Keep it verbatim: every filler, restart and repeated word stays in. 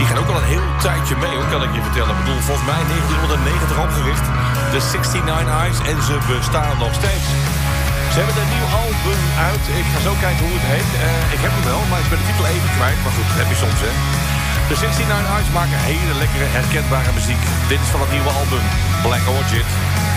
gaan ook al een heel tijdje mee, hoor, kan ik je vertellen. Ik bedoel, volgens mij negentienhonderdnegentig opgericht. De negenenzestig Eyes. En ze bestaan nog steeds. Ze hebben een nieuw album uit. Ik ga zo kijken hoe het heet. Uh, ik heb hem wel, maar ik ben de titel even kwijt. Maar goed, dat heb je soms, hè. De negenenzestig Eyes maken hele lekkere, herkenbare muziek. Dit is van het nieuwe album Black Orchid.